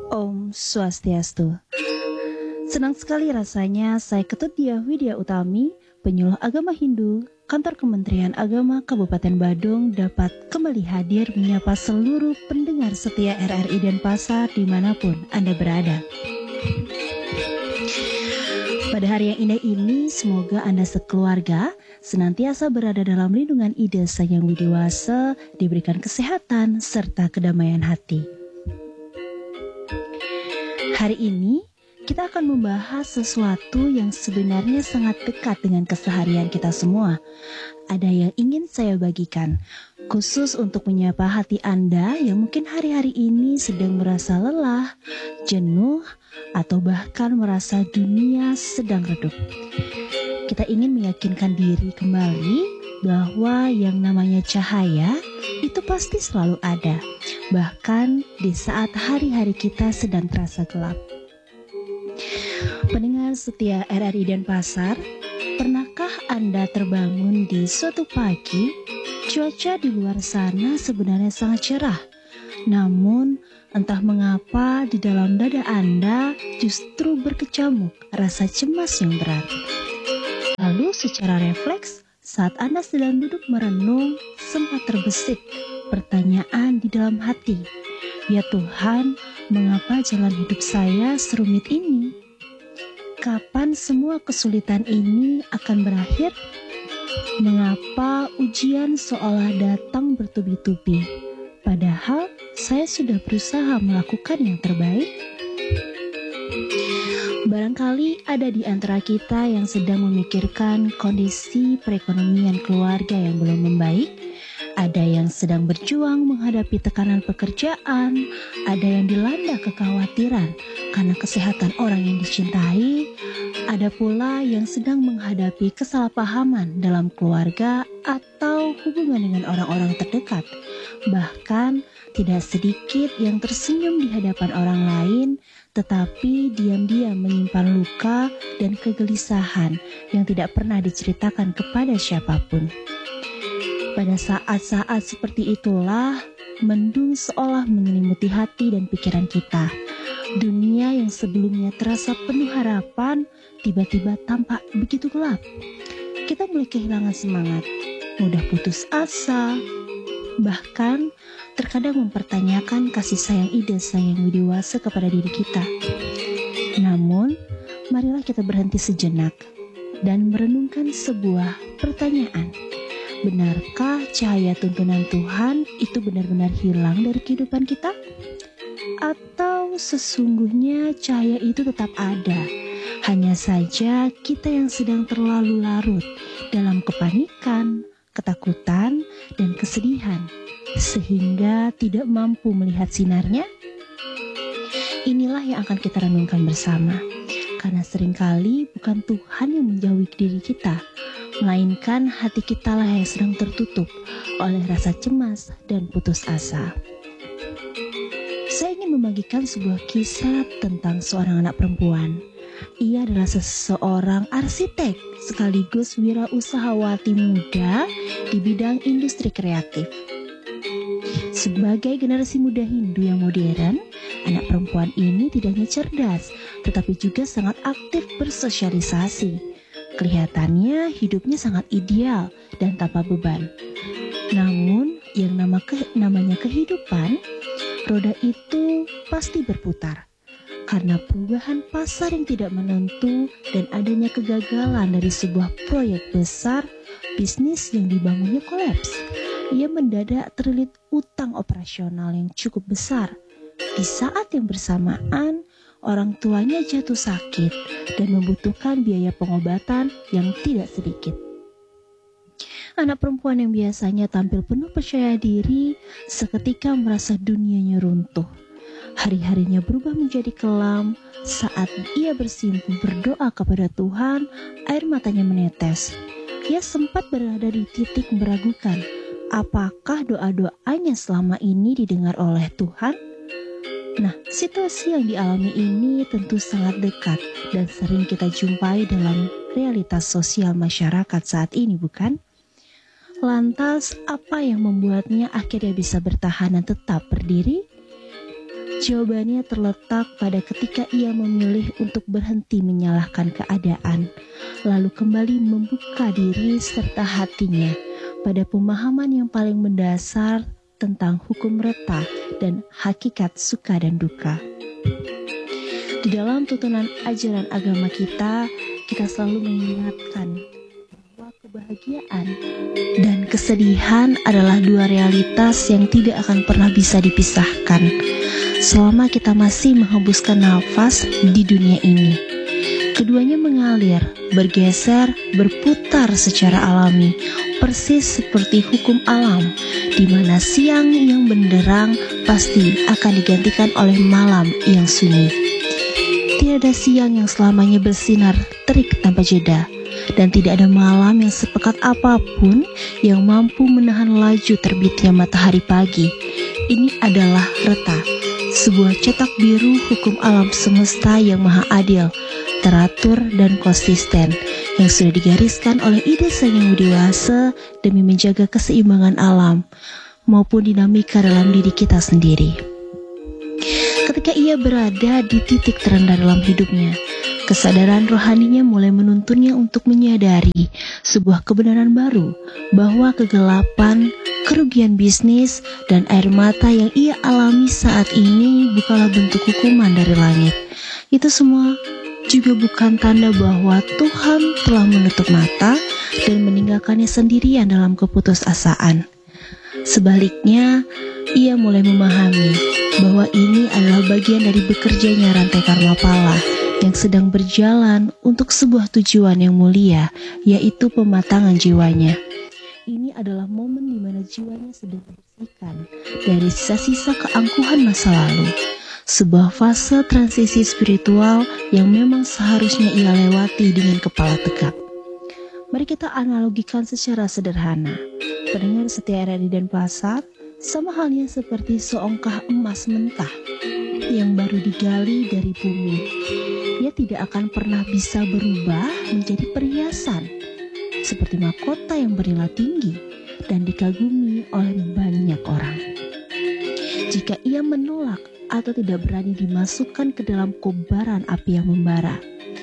Om Swastiastu. Senang sekali rasanya saya Ketut Diah Widya Utami, penyuluh agama Hindu, Kantor Kementerian Agama Kabupaten Badung dapat kembali hadir menyapa seluruh pendengar setia RRI Denpasar dimanapun Anda berada. Pada hari yang indah ini, semoga Anda sekeluarga senantiasa berada dalam lindungan Ida Sang Yang Widiwasa, diberikan kesehatan serta kedamaian hati. Hari ini, kita akan membahas sesuatu yang sebenarnya sangat dekat dengan keseharian kita semua. Ada yang ingin saya bagikan, khusus untuk menyapa hati Anda yang mungkin hari-hari ini sedang merasa lelah, jenuh, atau bahkan merasa dunia sedang redup. Kita ingin meyakinkan diri kembali bahwa yang namanya cahaya itu pasti selalu ada, bahkan di saat hari-hari kita sedang terasa gelap. Pendengar setia RRI Denpasar, pernahkah Anda terbangun di suatu pagi, cuaca di luar sana sebenarnya sangat cerah, namun entah mengapa di dalam dada Anda justru berkecamuk rasa cemas yang berat. Lalu secara refleks, saat Anda sedang duduk merenung, sempat terbesit pertanyaan di dalam hati. Ya Tuhan, mengapa jalan hidup saya serumit ini? Kapan semua kesulitan ini akan berakhir? Mengapa ujian seolah datang bertubi-tubi? Padahal saya sudah berusaha melakukan yang terbaik. Barangkali ada di antara kita yang sedang memikirkan kondisi perekonomian keluarga yang belum membaik. Ada yang sedang berjuang menghadapi tekanan pekerjaan, ada yang dilanda kekhawatiran karena kesehatan orang yang dicintai, ada pula yang sedang menghadapi kesalahpahaman dalam keluarga atau hubungan dengan orang-orang terdekat. Bahkan tidak sedikit yang tersenyum di hadapan orang lain, tetapi diam-diam menyimpan luka dan kegelisahan yang tidak pernah diceritakan kepada siapapun. Pada saat-saat seperti itulah, mendung seolah menyelimuti hati dan pikiran kita. Dunia yang sebelumnya terasa penuh harapan, tiba-tiba tampak begitu gelap. Kita mulai kehilangan semangat, mudah putus asa, bahkan terkadang mempertanyakan kasih sayang Ida Sang Yang Widiwasa kepada diri kita. Namun, marilah kita berhenti sejenak dan merenungkan sebuah pertanyaan. Benarkah cahaya tuntunan Tuhan itu benar-benar hilang dari kehidupan kita? Atau sesungguhnya cahaya itu tetap ada? Hanya saja kita yang sedang terlalu larut dalam kepanikan, ketakutan, dan kesedihan, sehingga tidak mampu melihat sinarnya. Inilah yang akan kita renungkan bersama, karena seringkali bukan Tuhan yang menjauhi diri kita, melainkan hati kita lah yang sedang tertutup oleh rasa cemas dan putus asa. Saya ingin membagikan sebuah kisah tentang seorang anak perempuan. Ia adalah seseorang arsitek sekaligus wirausahawati muda di bidang industri kreatif. Sebagai generasi muda Hindu yang modern, anak perempuan ini tidak hanya cerdas, tetapi juga sangat aktif bersosialisasi. Kelihatannya hidupnya sangat ideal dan tanpa beban. Namun, yang namanya kehidupan, roda itu pasti berputar. Karena perubahan pasar yang tidak menentu dan adanya kegagalan dari sebuah proyek besar, bisnis yang dibangunnya kolaps. Ia mendadak terlilit utang operasional yang cukup besar. Di saat yang bersamaan, orang tuanya jatuh sakit dan membutuhkan biaya pengobatan yang tidak sedikit. Anak perempuan yang biasanya tampil penuh percaya diri seketika merasa dunianya runtuh. Hari-harinya berubah menjadi kelam. Saat ia bersimpuh berdoa kepada Tuhan, air matanya menetes. Ia sempat berada di titik meragukan, apakah doa-doanya selama ini didengar oleh Tuhan? Nah, situasi yang dialami ini tentu sangat dekat dan sering kita jumpai dalam realitas sosial masyarakat saat ini, bukan? Lantas, apa yang membuatnya akhirnya bisa bertahan dan tetap berdiri? Jawabannya terletak pada ketika ia memilih untuk berhenti menyalahkan keadaan, lalu kembali membuka diri serta hatinya pada pemahaman yang paling mendasar tentang hukum reta dan hakikat suka dan duka. Di dalam tuntunan ajaran agama kita selalu mengingatkan bahwa kebahagiaan dan kesedihan adalah dua realitas yang tidak akan pernah bisa dipisahkan selama kita masih menghembuskan nafas di dunia ini. Keduanya mengalir, bergeser, berputar secara alami, persis seperti hukum alam, di mana siang yang benderang pasti akan digantikan oleh malam yang sunyi. Tidak ada siang yang selamanya bersinar terik tanpa jeda, dan tidak ada malam yang sepekat apapun yang mampu menahan laju terbitnya matahari pagi. Ini adalah reta, sebuah cetak biru hukum alam semesta yang maha adil, teratur dan konsisten, yang sudah digariskan oleh ide Sang Yang Dewasa demi menjaga keseimbangan alam maupun dinamika dalam diri kita sendiri. Ketika ia berada di titik terendah dalam hidupnya, kesadaran rohaninya mulai menuntunnya untuk menyadari sebuah kebenaran baru, bahwa kegelapan, kerugian bisnis, dan air mata yang ia alami saat ini bukanlah bentuk hukuman dari langit. Itu semua juga bukan tanda bahwa Tuhan telah menutup mata dan meninggalkannya sendirian dalam keputusasaan. Sebaliknya, ia mulai memahami bahwa ini adalah bagian dari bekerjanya rantai karma pala yang sedang berjalan untuk sebuah tujuan yang mulia, yaitu pematangan jiwanya. Ini adalah momen di mana jiwanya sedang dibersihkan dari sisa-sisa keangkuhan masa lalu. Sebuah fase transisi spiritual yang memang seharusnya ia lewati dengan kepala tegak. Mari kita analogikan secara sederhana. Pendengar setia RRI Denpasar, sama halnya seperti seongkah emas mentah yang baru digali dari bumi. Ia tidak akan pernah bisa berubah menjadi perhiasan, seperti mahkota yang bernilai tinggi dan dikagumi oleh banyak orang. Jika ia menolak atau tidak berani dimasukkan ke dalam kobaran api yang membara,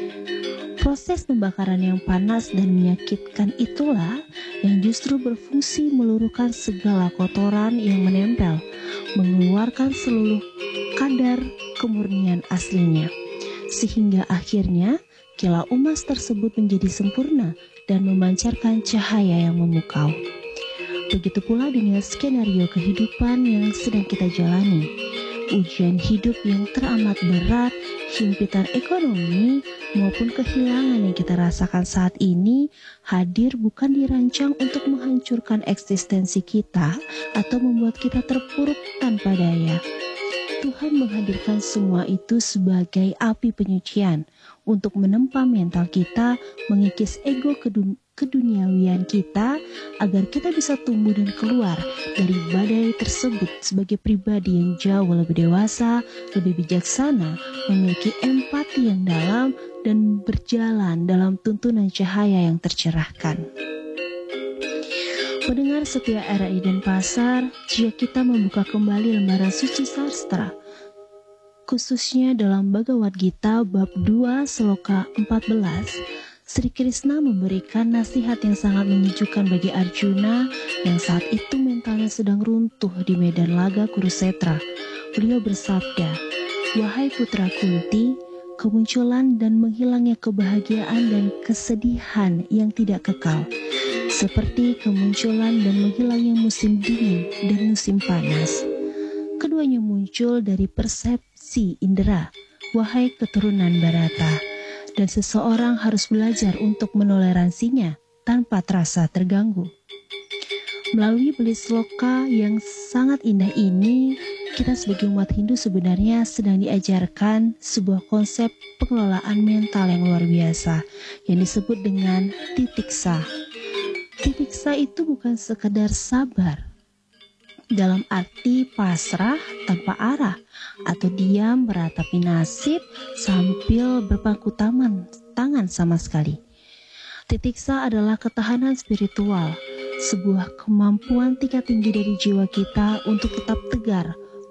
proses pembakaran yang panas dan menyakitkan itulah yang justru berfungsi meluruhkan segala kotoran yang menempel, mengeluarkan seluruh kadar kemurnian aslinya, sehingga akhirnya kilau emas tersebut menjadi sempurna dan memancarkan cahaya yang memukau. Begitu pula dengan skenario kehidupan yang sedang kita jalani. Ujian hidup yang teramat berat, himpitan ekonomi, maupun kehilangan yang kita rasakan saat ini hadir bukan dirancang untuk menghancurkan eksistensi kita atau membuat kita terpuruk tanpa daya. Tuhan menghadirkan semua itu sebagai api penyucian untuk menempa mental kita, mengikis ego keduniawian kita agar kita bisa tumbuh dan keluar dari badai tersebut sebagai pribadi yang jauh lebih dewasa, lebih bijaksana, memiliki empati yang dalam dan berjalan dalam tuntunan cahaya yang tercerahkan. Pendengar setia RRI Denpasar, jika kita membuka kembali lembaran suci sastra, khususnya dalam Bhagavad Gita bab 2 sloka 14, Sri Krishna memberikan nasihat yang sangat menyejukkan bagi Arjuna yang saat itu mentalnya sedang runtuh di medan laga Kurusetra. Beliau bersabda, "Wahai putra Kunti, kemunculan dan menghilangnya kebahagiaan dan kesedihan yang tidak kekal, seperti kemunculan dan menghilangnya musim dingin dan musim panas. Keduanya muncul dari persepsi indera, wahai keturunan Bharata, dan seseorang harus belajar untuk menoleransinya tanpa terasa terganggu." Melalui beli sloka yang sangat indah ini, kita sebagai umat Hindu sebenarnya sedang diajarkan sebuah konsep pengelolaan mental yang luar biasa yang disebut dengan titiksa. Titiksa itu bukan sekedar sabar dalam arti pasrah tanpa arah atau diam meratapi nasib sambil berpangku tangan sama sekali. Titiksa adalah ketahanan spiritual, sebuah kemampuan tingkat tinggi dari jiwa kita untuk tetap tegar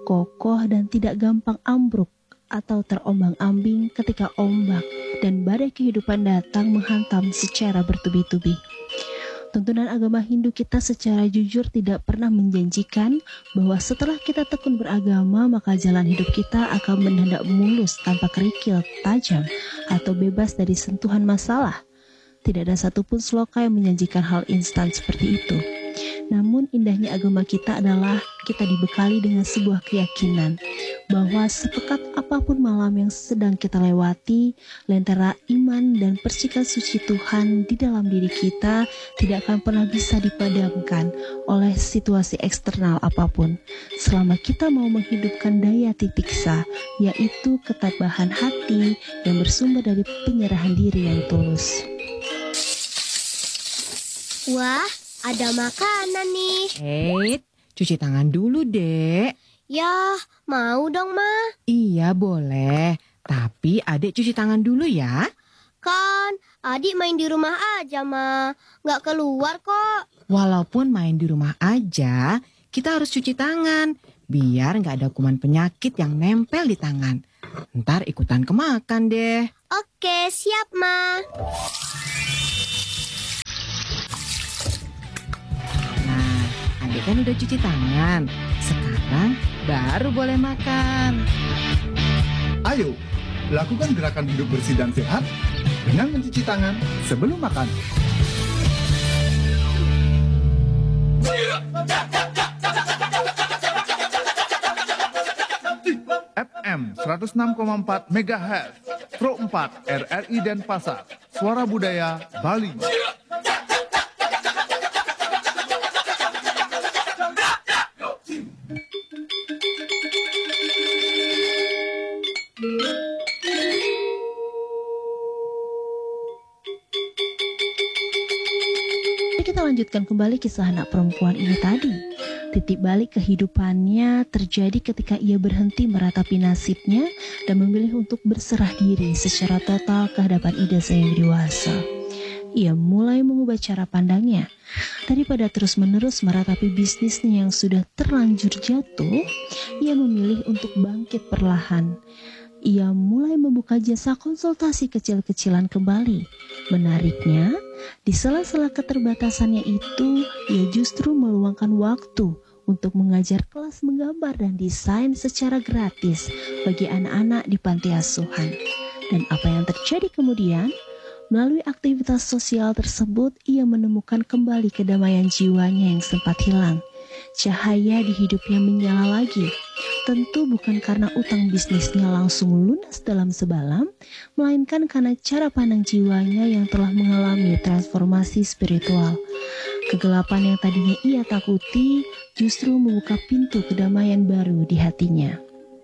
kokoh dan tidak gampang ambruk atau terombang-ambing ketika ombak dan badai kehidupan datang menghantam secara bertubi-tubi. Tuntunan agama Hindu kita secara jujur tidak pernah menjanjikan bahwa setelah kita tekun beragama, maka jalan hidup kita akan mendadak mulus tanpa kerikil tajam atau bebas dari sentuhan masalah. Tidak ada satupun sloka yang menjanjikan hal instan seperti itu. Namun indahnya agama kita adalah kita dibekali dengan sebuah keyakinan bahwa sepekat apapun malam yang sedang kita lewati, lentera iman dan percikan suci Tuhan di dalam diri kita tidak akan pernah bisa dipadamkan oleh situasi eksternal apapun, selama kita mau menghidupkan daya titiksa, yaitu ketabahan hati yang bersumber dari penyerahan diri yang tulus. Wah, ada makanan nih. Cuci tangan dulu, Dek. Ya, mau dong, Ma. Iya, boleh. Tapi Adek cuci tangan dulu ya. Kan, adik main di rumah aja, Ma. Nggak keluar kok. Walaupun main di rumah aja, kita harus cuci tangan. Biar nggak ada kuman penyakit yang nempel di tangan. Ntar ikutan kemakan deh. Oke, siap, Ma. Adek kan udah cuci tangan. Sekarang baru boleh makan. Ayo, lakukan gerakan hidup bersih dan sehat dengan mencuci tangan sebelum makan. FM 106,4 MHz, Pro 4 RRI Denpasar, Suara Budaya Bali. Kita lanjutkan kembali kisah anak perempuan ini tadi. Titik balik kehidupannya terjadi ketika ia berhenti meratapi nasibnya dan memilih untuk berserah diri secara total ke hadapan Ida Sang Yang Dewasa. Ia mulai mengubah cara pandangnya. Daripada terus-menerus meratapi bisnisnya yang sudah terlanjur jatuh, ia memilih untuk bangkit perlahan. Ia mulai membuka jasa konsultasi kecil-kecilan kembali. Menariknya, di sela-sela keterbatasannya itu, ia justru meluangkan waktu untuk mengajar kelas menggambar dan desain secara gratis bagi anak-anak di panti asuhan. Dan apa yang terjadi kemudian? Melalui aktivitas sosial tersebut, ia menemukan kembali kedamaian jiwanya yang sempat hilang. Cahaya di hidupnya menyala lagi. Tentu bukan karena utang bisnisnya langsung lunas dalam sebalam, melainkan karena cara pandang jiwanya yang telah mengalami transformasi spiritual. Kegelapan yang tadinya ia takuti justru membuka pintu kedamaian baru di hatinya.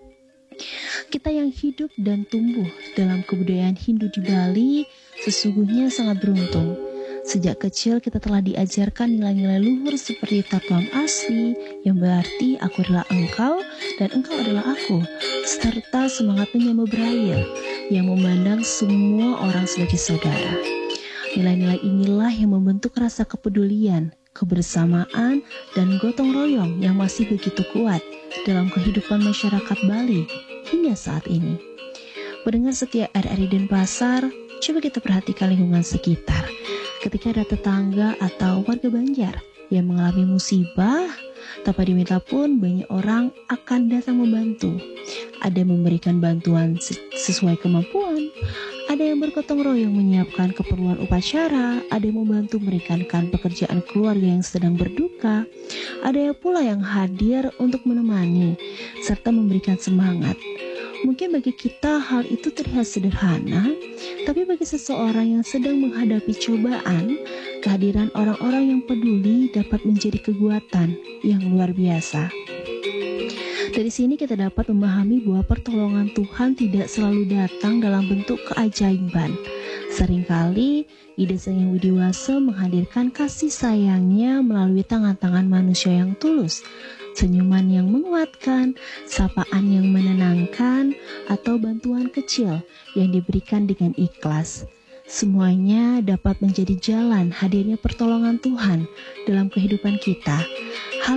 Kita yang hidup dan tumbuh dalam kebudayaan Hindu di Bali sesungguhnya sangat beruntung. Sejak kecil kita telah diajarkan nilai-nilai luhur seperti tatuam asli, yang berarti aku adalah engkau dan engkau adalah aku, serta semangat menyamba beraya yang memandang semua orang sebagai saudara. Nilai-nilai inilah yang membentuk rasa kepedulian, kebersamaan, dan gotong royong yang masih begitu kuat dalam kehidupan masyarakat Bali hingga saat ini. Pendengar setia RRI Denpasar, coba kita perhatikan lingkungan sekitar. Ketika ada tetangga atau warga Banjar yang mengalami musibah, tanpa diminta pun banyak orang akan datang membantu. Ada yang memberikan bantuan sesuai kemampuan, ada yang bergotong royong menyiapkan keperluan upacara, ada yang membantu meringankan pekerjaan keluarga yang sedang berduka, ada pula yang hadir untuk menemani serta memberikan semangat. Mungkin bagi kita hal itu terlihat sederhana, tapi bagi seseorang yang sedang menghadapi cobaan, kehadiran orang-orang yang peduli dapat menjadi kekuatan yang luar biasa. Dari sini kita dapat memahami bahwa pertolongan Tuhan tidak selalu datang dalam bentuk keajaiban. Seringkali Ida Sang Yang Widiwasa menghadirkan kasih sayangnya melalui tangan-tangan manusia yang tulus, senyuman yang menguatkan, sapaan yang menenangkan, atau bantuan kecil yang diberikan dengan ikhlas. Semuanya dapat menjadi jalan hadirnya pertolongan Tuhan dalam kehidupan kita. Hal ini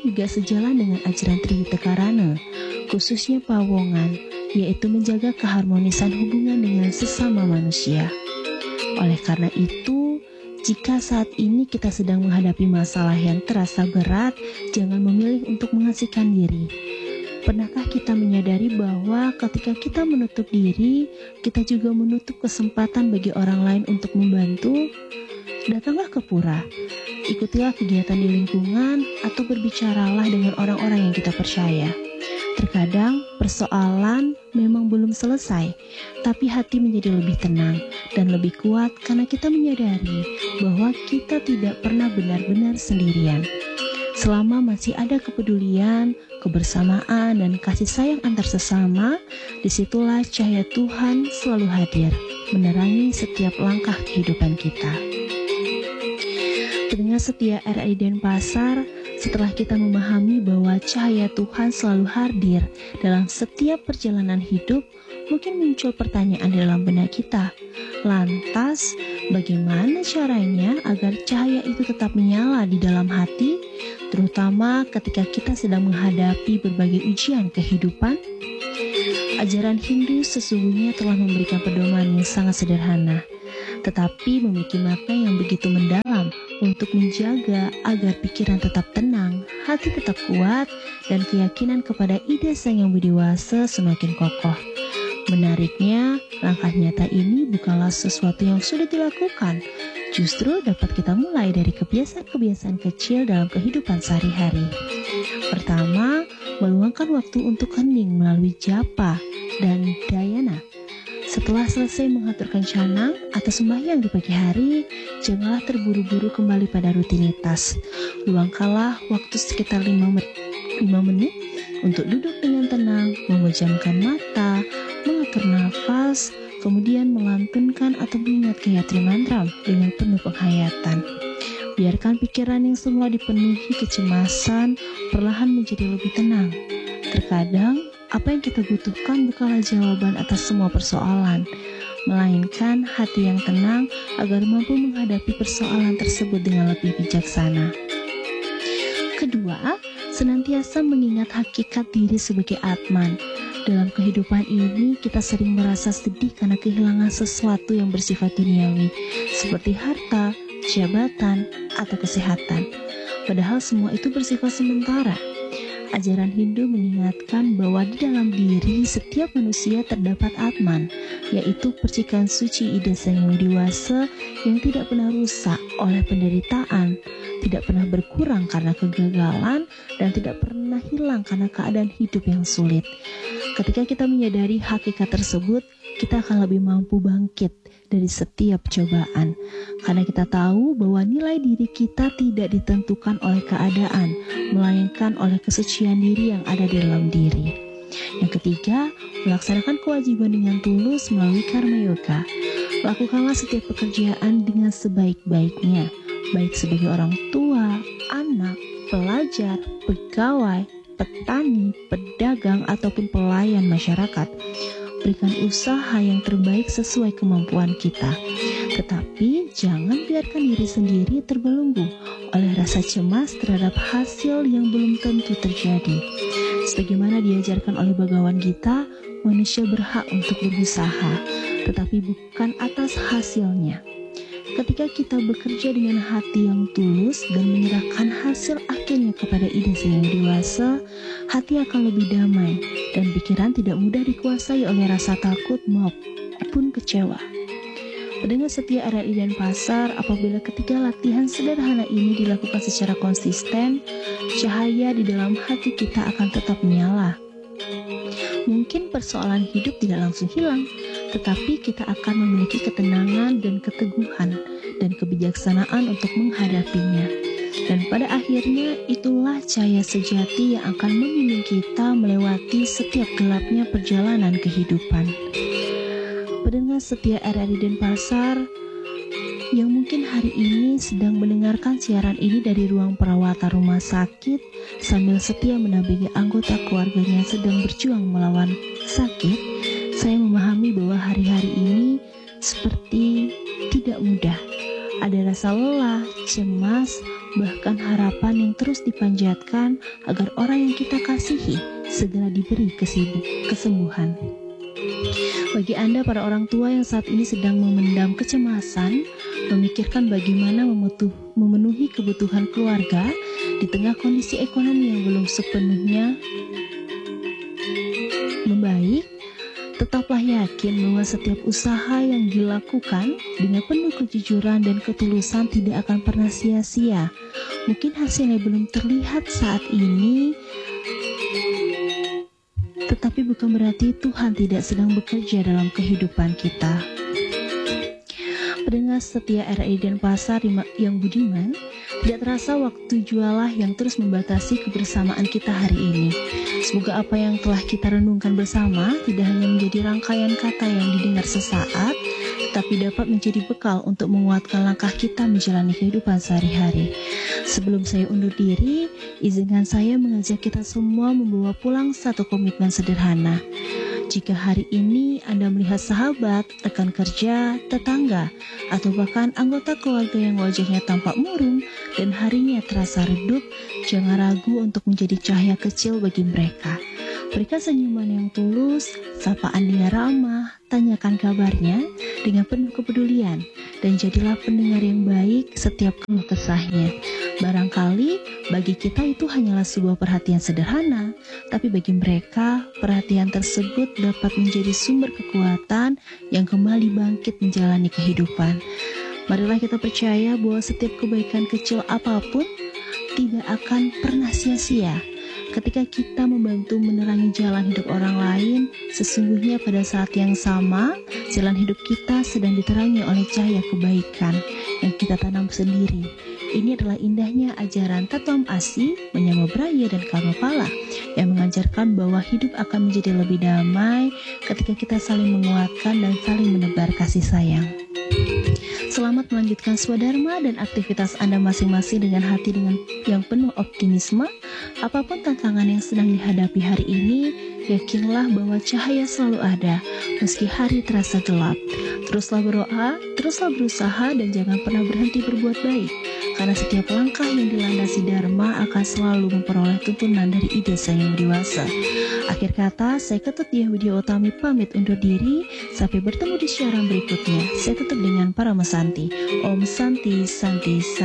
juga sejalan dengan ajaran Trihita Karana, khususnya Pawongan, yaitu menjaga keharmonisan hubungan dengan sesama manusia. Oleh karena itu, jika saat ini kita sedang menghadapi masalah yang terasa berat, jangan memilih untuk mengasihkan diri. Pernahkah kita menyadari bahwa ketika kita menutup diri, kita juga menutup kesempatan bagi orang lain untuk membantu? Datanglah ke pura, ikutilah kegiatan di lingkungan, atau berbicaralah dengan orang-orang yang kita percaya. Terkadang persoalan memang belum selesai, tapi hati menjadi lebih tenang dan lebih kuat karena kita menyadari bahwa kita tidak pernah benar-benar sendirian. Selama masih ada kepedulian, kebersamaan, dan kasih sayang antar sesama, disitulah cahaya Tuhan selalu hadir, menerangi setiap langkah kehidupan kita. Pendengar setia RRI Denpasar, setelah kita memahami bahwa cahaya Tuhan selalu hadir dalam setiap perjalanan hidup, mungkin muncul pertanyaan di dalam benak kita. Lantas, bagaimana caranya agar cahaya itu tetap menyala di dalam hati, terutama ketika kita sedang menghadapi berbagai ujian kehidupan? Ajaran Hindu sesungguhnya telah memberikan pedoman yang sangat sederhana, tetapi memiliki makna yang begitu mendalam untuk menjaga agar pikiran tetap tenang, hati tetap kuat, dan keyakinan kepada ide Sang Yang Widi Wasa semakin kokoh. Menariknya, langkah nyata ini bukanlah sesuatu yang sudah dilakukan, justru dapat kita mulai dari kebiasaan-kebiasaan kecil dalam kehidupan sehari-hari. Pertama, meluangkan waktu untuk hening melalui japa dan dhyana. Setelah selesai mengaturkan canang atau sembahyang di pagi hari, janganlah terburu-buru kembali pada rutinitas. Luangkanlah waktu sekitar 5 menit untuk duduk dengan tenang, memejamkan mata, mengatur nafas, kemudian melantunkan atau mengingat Gayatri Mantra dengan penuh penghayatan. Biarkan pikiran yang semula dipenuhi kecemasan perlahan menjadi lebih tenang. Terkadang, apa yang kita butuhkan bukanlah jawaban atas semua persoalan, melainkan hati yang tenang agar mampu menghadapi persoalan tersebut dengan lebih bijaksana. Kedua, senantiasa mengingat hakikat diri sebagai Atman. Dalam kehidupan ini, kita sering merasa sedih karena kehilangan sesuatu yang bersifat duniawi, seperti harta, jabatan, atau kesehatan. Padahal semua itu bersifat sementara. Ajaran Hindu mengingatkan bahwa di dalam diri setiap manusia terdapat Atman, yaitu percikan suci ide Sang Yang Widi Wasa yang tidak pernah rusak oleh penderitaan, tidak pernah berkurang karena kegagalan, dan tidak pernah hilang karena keadaan hidup yang sulit. Ketika kita menyadari hakikat tersebut, kita akan lebih mampu bangkit dari setiap cobaan, karena kita tahu bahwa nilai diri kita tidak ditentukan oleh keadaan, melainkan oleh kesucian diri yang ada di dalam diri. Yang ketiga, melaksanakan kewajiban dengan tulus melalui karma yoga. Lakukanlah setiap pekerjaan dengan sebaik-baiknya, baik sebagai orang tua, anak, pelajar, pegawai, petani, pedagang, ataupun pelayan masyarakat. Berikan usaha yang terbaik sesuai kemampuan kita. Tetapi jangan biarkan diri sendiri terbelenggu oleh rasa cemas terhadap hasil yang belum tentu terjadi. Sebagaimana diajarkan oleh Bhagawan Gita, manusia berhak untuk berusaha, tetapi bukan atas hasilnya. Ketika kita bekerja dengan hati yang tulus dan menyerahkan hasil akhirnya kepada ide Sang Yang Widi Wasa, hati akan lebih damai dan pikiran tidak mudah dikuasai oleh rasa takut maupun kecewa. Pendengar setia RRI Denpasar, apabila ketiga latihan sederhana ini dilakukan secara konsisten, cahaya di dalam hati kita akan tetap menyala. Mungkin persoalan hidup tidak langsung hilang, tetapi kita akan memiliki ketenangan dan keteguhan dan kebijaksanaan untuk menghadapinya. Dan pada akhirnya itulah cahaya sejati yang akan membimbing kita melewati setiap gelapnya perjalanan kehidupan. Pendengar setia RRI Denpasar yang mungkin hari ini sedang mendengarkan siaran ini dari ruang perawatan rumah sakit sambil setia mendampingi anggota keluarganya yang sedang berjuang melawan sakit, saya memahami bahwa hari-hari ini seperti tidak mudah. Ada rasa lelah, cemas, bahkan harapan yang terus dipanjatkan agar orang yang kita kasihi segera diberi kesembuhan. Bagi Anda para orang tua yang saat ini sedang memendam kecemasan, memikirkan bagaimana memenuhi kebutuhan keluarga di tengah kondisi ekonomi yang belum sepenuhnya membaik, tetaplah yakin bahwa setiap usaha yang dilakukan dengan penuh kejujuran dan ketulusan tidak akan pernah sia-sia. Mungkin hasilnya belum terlihat saat ini, tetapi bukan berarti Tuhan tidak sedang bekerja dalam kehidupan kita. Pendengar setia RRI Denpasar yang budiman, tidak terasa waktu jualah yang terus membatasi kebersamaan kita hari ini. Semoga apa yang telah kita renungkan bersama tidak hanya menjadi rangkaian kata yang didengar sesaat, tetapi dapat menjadi bekal untuk menguatkan langkah kita menjalani kehidupan sehari-hari. Sebelum saya undur diri, izinkan saya mengajak kita semua membawa pulang satu komitmen sederhana. Jika hari ini Anda melihat sahabat, rekan kerja, tetangga, atau bahkan anggota keluarga yang wajahnya tampak murung dan harinya terasa redup, jangan ragu untuk menjadi cahaya kecil bagi mereka. Berikan senyuman yang tulus, sapaan dengan ramah, tanyakan kabarnya dengan penuh kepedulian, dan jadilah pendengar yang baik setiap keluh kesahnya. Barangkali bagi kita itu hanyalah sebuah perhatian sederhana, tapi bagi mereka perhatian tersebut dapat menjadi sumber kekuatan yang kembali bangkit menjalani kehidupan. Marilah kita percaya bahwa setiap kebaikan kecil apapun tidak akan pernah sia-sia. Ketika kita membantu menerangi jalan hidup orang lain, sesungguhnya pada saat yang sama, jalan hidup kita sedang diterangi oleh cahaya kebaikan yang kita tanam sendiri. Ini adalah indahnya ajaran Tatom Asi, Menyama Braya dan Karma Pala yang mengajarkan bahwa hidup akan menjadi lebih damai ketika kita saling menguatkan dan saling menebar kasih sayang. Selamat melanjutkan swadharma dan aktivitas Anda masing-masing dengan hati yang penuh optimisme. Apapun tantangan yang sedang dihadapi hari ini, yakinlah bahwa cahaya selalu ada, meski hari terasa gelap. Teruslah berdoa, teruslah berusaha, dan jangan pernah berhenti berbuat baik. Karena setiap langkah yang dilandasi Dharma akan selalu memperoleh tuntunan dari ide Sang Yang Dewasa. Akhir kata, saya Ketut Diah Widya Utami pamit undur diri. Sampai bertemu di siaran berikutnya. Saya tutup dengan Parama Santi. Om Santi Santi Santi.